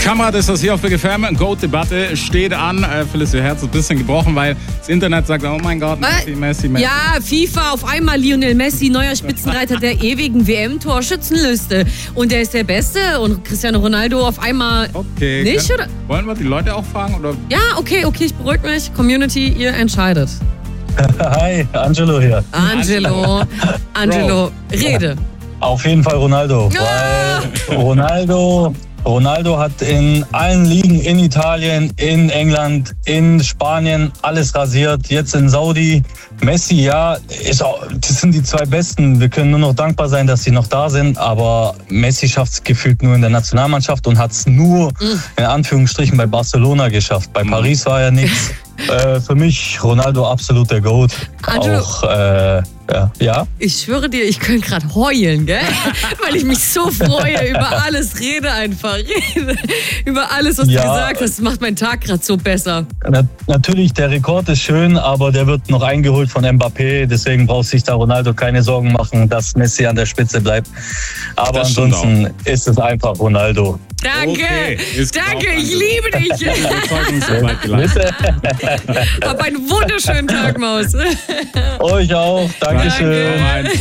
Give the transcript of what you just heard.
Kamerad, ist das hier auf Big FM. Goat-Debatte steht an. Phyllis, ihr Herz ist ein bisschen gebrochen, weil das Internet sagt, oh mein Gott, Messi. Ja, FIFA, auf einmal Lionel Messi, neuer Spitzenreiter der ewigen WM-Torschützenliste. Und der ist der Beste und Cristiano Ronaldo auf einmal nicht, oder? Wollen wir die Leute auch fragen? Oder? Ja, okay, ich beruhige mich. Community, ihr entscheidet. Hi, Angelo hier. Angelo, rede. Auf jeden Fall Ronaldo, weil Ronaldo hat in allen Ligen, in Italien, in England, in Spanien alles rasiert. Jetzt in Saudi. Messi, ja, das sind die zwei Besten. Wir können nur noch dankbar sein, dass sie noch da sind. Aber Messi schafft es gefühlt nur in der Nationalmannschaft und hat es nur in Anführungsstrichen bei Barcelona geschafft. Bei Paris war ja nichts. Für mich Ronaldo absolut der GOAT. Angelo, auch, ja. Ich schwöre dir, ich könnte gerade heulen, gell? Weil ich mich so freue, über alles rede einfach. Über alles, was du gesagt hast. Das macht meinen Tag gerade so besser. Natürlich, der Rekord ist schön, aber der wird noch eingeholt von Mbappé. Deswegen braucht sich da Ronaldo keine Sorgen machen, dass Messi an der Spitze bleibt. Aber ansonsten ist es einfach Ronaldo. Danke, danke, ich liebe dich. Hab einen wunderschönen Tag, Maus. Euch auch, Dankeschön. Danke.